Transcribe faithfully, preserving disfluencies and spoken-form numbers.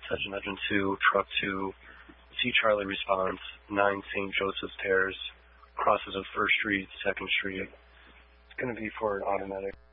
Engine Engine two, Truck two, C Charlie response, nine Saint Joseph's Terrace, crosses of First Street, Second Street. It's going to be for an automatic.